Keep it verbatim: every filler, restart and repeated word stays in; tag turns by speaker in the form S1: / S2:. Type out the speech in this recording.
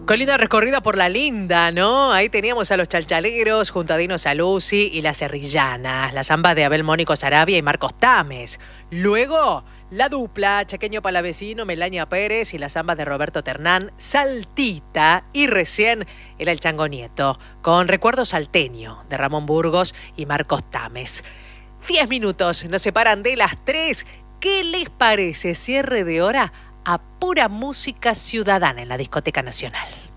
S1: Qué linda recorrida por la linda, ¿no? Ahí teníamos a los Chalchaleros junto a Dino Saluzzi y las Serrillanas, la zamba de Abel Mónico Sarabia y Marcos Tames. Luego, la dupla Chaqueño Palavecino, Melania Pérez y la zamba de Roberto Ternán, Saltita, y recién era el Chango Nieto, con Recuerdo Salteño de Ramón Burgos y Marcos Tames. Diez minutos nos separan de las tres. ¿Qué les parece cierre de hora a pura música ciudadana en la Discoteca Nacional?